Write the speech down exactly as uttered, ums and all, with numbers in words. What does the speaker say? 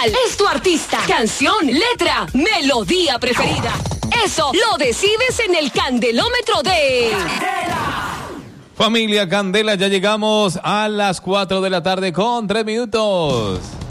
¿Cuál es tu artista, canción, letra, melodía preferida? Eso lo decides en el candelómetro de Candela. Familia Candela, ya llegamos a las cuatro de la tarde con tres minutos.